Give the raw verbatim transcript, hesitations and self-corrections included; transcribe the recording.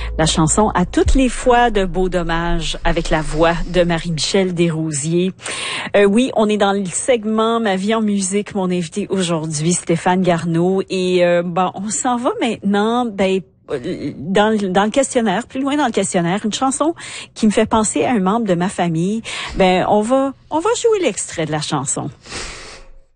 La chanson À toutes les fois de Beau Dommage avec la voix de Marie-Michel Desrosiers. Euh, oui, on est dans le segment Ma vie en musique. Mon invité aujourd'hui, Stéphane Garneau. Et euh, bon, on s'en va maintenant, ben, dans, dans le questionnaire, plus loin dans le questionnaire, une chanson qui me fait penser à un membre de ma famille. Ben, on va, on va jouer l'extrait de la chanson.